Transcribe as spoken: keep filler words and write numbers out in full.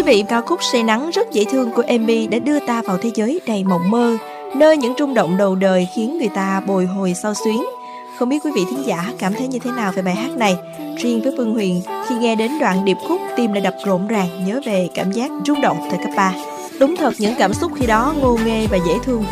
vị, ca khúc Say Nắng rất dễ thương của Amy đã đưa ta vào thế giới đầy mộng mơ, nơi những rung động đầu đời khiến người ta bồi hồi xao xuyến. Không biết quý vị thính giả cảm thấy như thế nào về bài hát này? Riêng với Phương Huyền, khi nghe đến đoạn điệp khúc, tim lại đập rộn ràng, nhớ về cảm giác rung động thời cấp ba. Đúng thật, những cảm xúc khi đó ngô nghê và dễ thương